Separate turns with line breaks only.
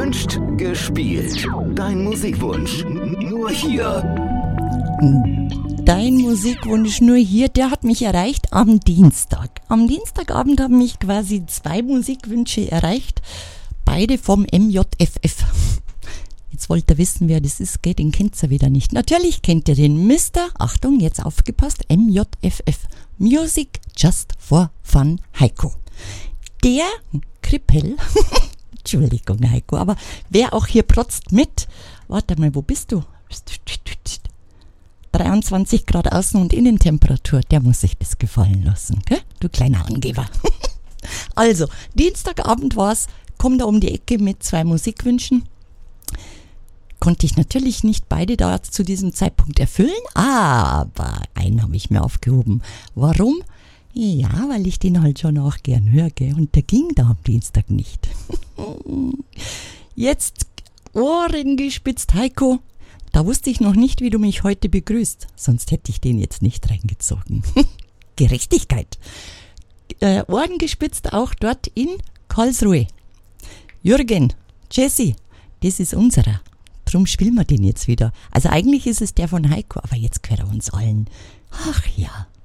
Gewünscht, gespielt. Dein Musikwunsch. Nur hier.
Dein Musikwunsch nur hier, der hat mich erreicht am Dienstag. Am Dienstagabend haben mich quasi 2 Musikwünsche erreicht. Beide vom MJFF. Jetzt wollt ihr wissen, wer das ist, gell? Den kennt ihr wieder nicht. Natürlich kennt ihr den Mr., Achtung, jetzt aufgepasst, MJFF. Music Just for Fun Heiko. Der Krippel, Entschuldigung Heiko, aber wer auch hier protzt mit, warte mal, wo bist du? 23 Grad Außen- und Innentemperatur, der muss sich das gefallen lassen, gell? Du kleiner Angeber. Also, Dienstagabend war's, komm da um die Ecke mit 2 Musikwünschen. Konnte ich natürlich nicht beide da zu diesem Zeitpunkt erfüllen, aber einen habe ich mir aufgehoben. Warum? Ja, weil ich den halt schon auch gern höre, gell? Und der ging da am Dienstag nicht. Jetzt Ohren gespitzt, Heiko. Da wusste ich noch nicht, wie du mich heute begrüßt, sonst hätte ich den jetzt nicht reingezogen. Gerechtigkeit. Ohren gespitzt auch dort in Karlsruhe. Jürgen, Jesse, das ist unserer. Drum spielen wir den jetzt wieder. Also eigentlich ist es der von Heiko, aber jetzt gehört er uns allen. Ach ja.